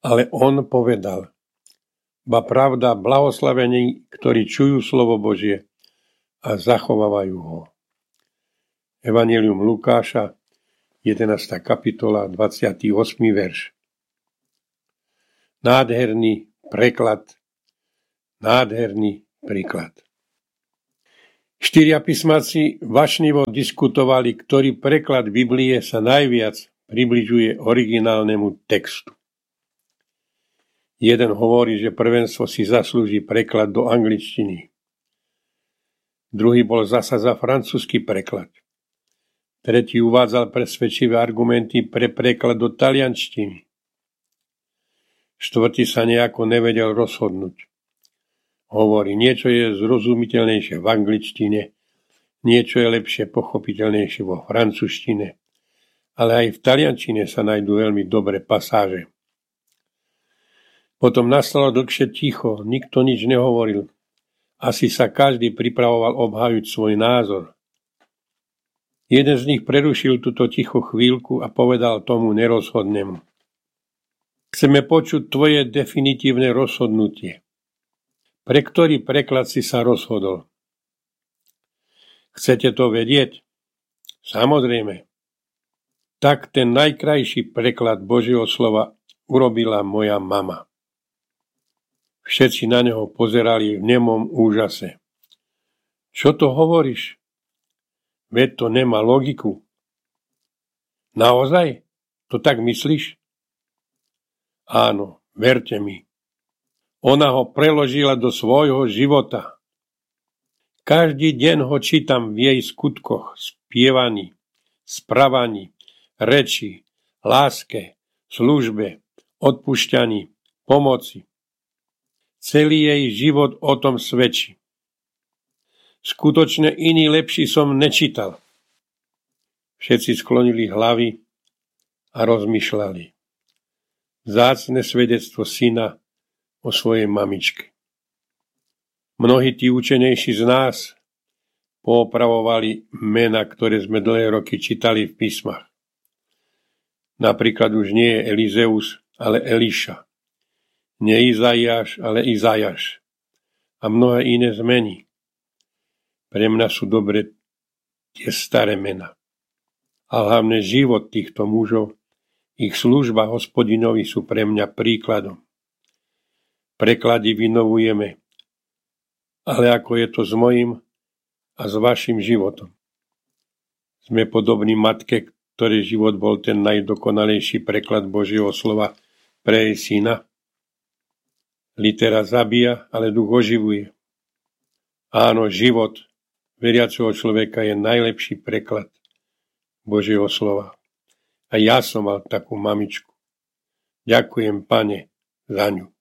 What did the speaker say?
Ale on povedal: ba pravda, blahoslavení, ktorí čujú slovo Božie a zachovávajú ho. Evanjelium Lukáša, 11. kapitola, 28. verš. Nádherný preklad, nádherný príklad. Štyria písmaci vášnivo diskutovali, ktorý preklad Biblie sa najviac približuje originálnemu textu. Jeden hovorí, že prvenstvo si zaslúži preklad do angličtiny. Druhý bol zasa za francúzsky preklad. Tretí uvádzal presvedčivé argumenty pre preklad do taliančtiny. Štvrtý sa nejako nevedel rozhodnúť. Hovorí, niečo je zrozumiteľnejšie v angličtine, niečo je lepšie pochopiteľnejšie vo francúzštine, ale aj v taliančine sa nájdú veľmi dobré pasáže. Potom nastalo dlhšie ticho, nikto nič nehovoril. Asi sa každý pripravoval obhájiť svoj názor. Jeden z nich prerušil túto ticho chvíľku a povedal tomu nerozhodnému: Chceme počuť tvoje definitívne rozhodnutie. Pre ktorý preklad si sa rozhodol? Chcete to vedieť? Samozrejme. Tak ten najkrajší preklad Božieho slova urobila moja mama. Všetci na neho pozerali v nemom úžase. Čo to hovoríš? Veď to nemá logiku. Naozaj? To tak myslíš? Áno, verte mi. Ona ho preložila do svojho života. Každý deň ho čítam v jej skutkoch, spievaní, správaní, reči, láske, službe, odpúšťaní, pomoci. Celý jej život o tom svedčí. Skutočne iný lepší som nečítal. Všetci sklonili hlavy a rozmýšľali. Vzácne svedectvo syna o svojej mamičke. Mnohí tí učenejší z nás poopravovali mená, ktoré sme dlhé roky čítali v písmach. Napríklad už nie je Elizeus, ale Eliša. Nie Izaiáš, ale Izajaš. A mnohé iné zmeny. Pre mňa sú dobre tie staré mená. A hlavne život týchto mužov, ich služba Hospodinovi sú pre mňa príkladom. Preklady vynovujeme, ale ako je to s mojím a s vašim životom. Sme podobní matke, ktorej život bol ten najdokonalejší preklad Božieho slova pre jej syna. Litera zabíja, ale duch oživuje. Áno, život veriaceho človeka je najlepší preklad Božieho slova. A ja som mal takú mamičku. Ďakujem, Pane, za ňu.